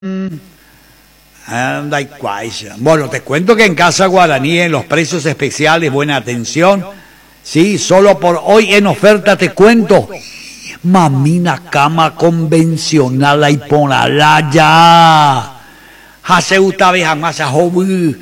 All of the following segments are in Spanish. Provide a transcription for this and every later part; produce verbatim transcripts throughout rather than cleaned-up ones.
Anda y cuaya. Bueno, te cuento que en Casa Guaraní, en los precios especiales, buena atención. Sí, solo por hoy en oferta te cuento. Mamina cama convencional y ponala ya. Hace usta vez más a joven,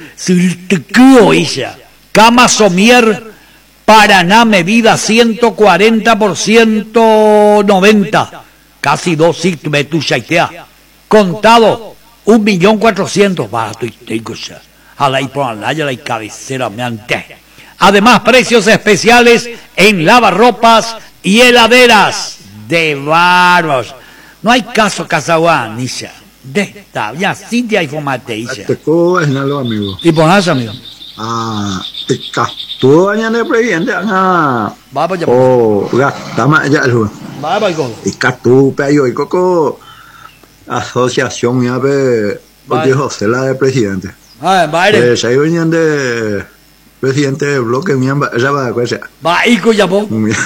cama somier, Paraná medida ciento cuarenta por ciento noventa. Casi dos sit betushaitea. Contado, un millón cuatrocientos. Barato y tengo ya. A la y ponala ya la y cabecera me ante. Además, precios especiales en lavarropas y heladeras. De bárbaros. No hay caso, Casaguán, Nisha. De esta, ya, Cintia y Fomate, Isha. Te cojo en algo, amigo. Y ponas, amigo. Ah, te castó, año de presidente, ah. Va para allá. Oh, gastama, ya, lo. Va para allá. Y castó, pero y coco. Asociación, ya, ve. Porque José la de presidente. Ah, va, eh. Se venían de. Presidente de bloque, mi amba, ya va a cosa. Va, y cuya po.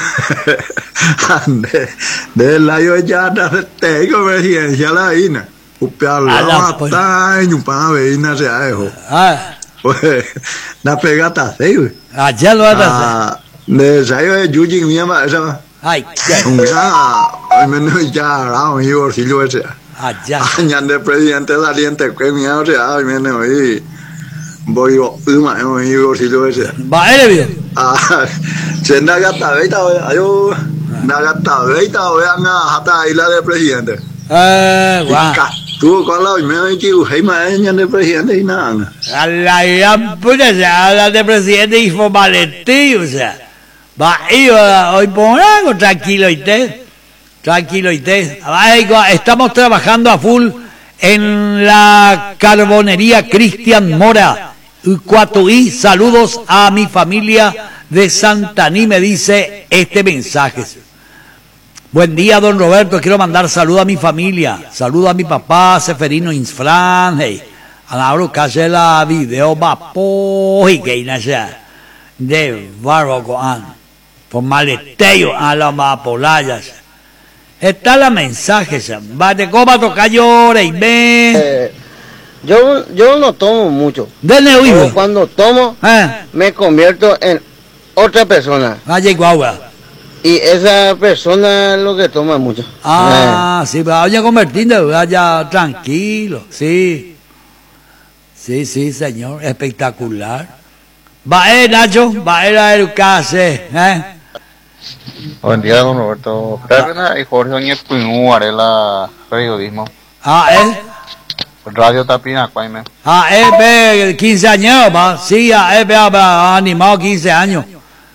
De, de la yo ya te tengo presidencia la ina. Upea la mata, y un pan veina se ha dejado. Ah. Pues, la pegata se, güey. Ah, ya lo haces. De sayo de Yuji, mi amba, esa. Ay, ya. Al menos ya, ah, mi bolsillo ese. Ah, ya. Añan de presidente saliente, que mi amba, ay, me ne oí. Voy uma mi bolsillo ese. Va, eres bien. Ah, se nagata veita, ayo. Nagata veita, vean a hata isla de presidente. Eh, guau. Tú con la me he dicho, hey, mañana de presidente y nada. A la gran puta se habla de presidente y formalete, o sea. Va, y hoy ponemos tranquilo y te. Tranquilo y te. Estamos trabajando a full en la carbonería Cristian Mora. Cuatuí, saludos a mi familia de Santaní, me dice este mensaje. Buen día, don Roberto, quiero mandar saludos a mi familia, saludos a mi papá, Seferino Insfran, hey, a la hora que la video vapo y que inacha de barbacoan, por maleteo a la mapolayas. Está la mensaje, va de copa tocar llora y ve. Yo, yo no tomo mucho. Dele, Pero cuando tomo, ¿Eh? me convierto en otra persona. Vaya guagua. Y esa persona es lo que toma mucho. Ah, eh. sí, vaya convertiendo, vaya tranquilo, sí. Sí, sí, señor, espectacular. Va, eh, Nacho, va, era el case, ¿eh? Buen día, don Roberto. Cárdenas y Jorge Oñez Puinú, Varela, periodismo. Ah, ¿eh? Radio Tapina, Cuaime. Ah, eh, ve, quince años, va. Sí, eh, ve, ha animado quince años.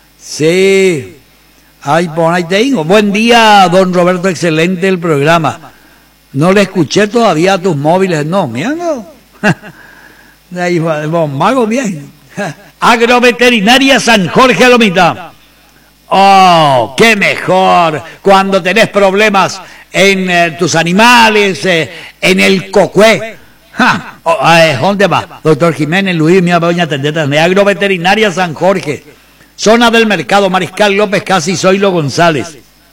Sí. Ay, por ahí tengo. Buen día, don Roberto, excelente el programa. No le escuché todavía a tus móviles, no, mira, no. De ahí, bon, mago, bien. Agroveterinaria San Jorge a la mitad. Oh, qué mejor cuando tenés problemas en eh, tus animales, eh, en el cocué. Oh, eh, ¿Dónde va? Doctor Jiménez Luis, mi doña Tendeta, de Agroveterinaria San Jorge, zona del mercado Mariscal López, casi Zoilo González.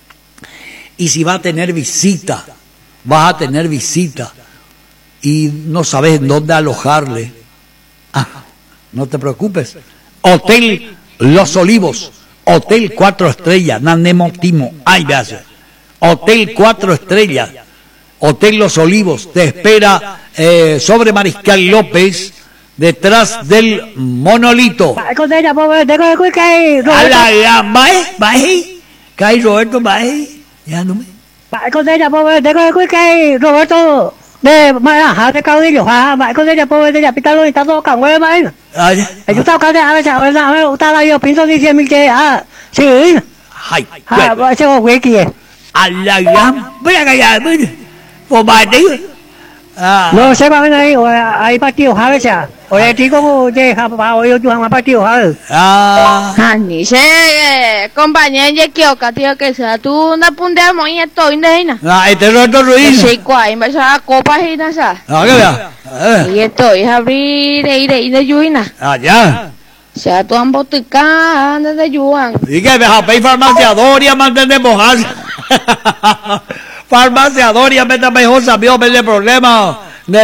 Y si va a tener visita, vas a tener visita y no sabes en dónde alojarle, ah, no te preocupes. Hotel Los Olivos, Hotel Cuatro Estrellas, Nanemo Timo, ay, veas. Hotel Cuatro Estrellas, Hotel Los Olivos, te espera eh, sobre Mariscal López, detrás del monolito. A la gran, bae, bae, cae Roberto, bae, ya no me. Roberto, de Maraja, de Caudillo, ah, va con ella, pobre de ella, pitalo y está todo cangüe, maíz. Yo estaba casi a veces, a veces, a veces, estaba yo, pienso dice mil que, ah, sí, ay, ah, ese wiki es. A la gran, voy a callar, por bate. No sé, va a venir ahí, hay partidos, a veces, oye, chico, de Japón, oye, tú has partido, a ver. Ah, ni sé, compañero, ya quiero que tío que sea tú no apuntamos y esto y nada. ah, este Roberto Ruiz. Sí, cuál, me sa copas y nada. Ah, que vea. Y esto es abrir y de y de yuina. Ah, ya. Sea tú han boticando de yuan. Y que me japé farmacia Doria, mantenemos. Farmacia Doria, me está mejor, sabía, me problema.